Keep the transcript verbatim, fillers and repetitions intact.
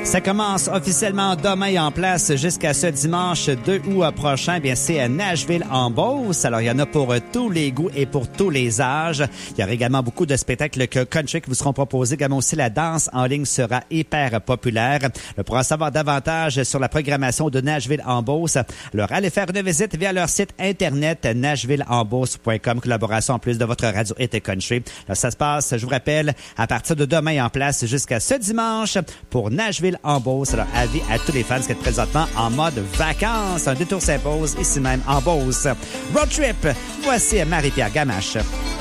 Ça commence officiellement demain en place jusqu'à ce dimanche deux août prochain. Bien, c'est à Nashville en Beauce. Alors, il y en a pour tous les goûts et pour tous les âges. Il y aura également beaucoup de spectacles country qui vous seront proposés. Également aussi, la danse en ligne sera hyper populaire. Pour en savoir davantage sur la programmation de Nashville en Beauce, alors allez faire une visite via leur site internet nashville en beauce point com. Collaboration en plus de votre radio Été Country. Alors, ça se passe, je vous rappelle, à partir de demain en place jusqu'à ce dimanche pour Nashville en Beauce. Alors, avis à tous les fans qui sont présentement en mode vacances. Un détour s'impose ici même en Beauce. Road Trip, voici Marie-Pierre Gamache.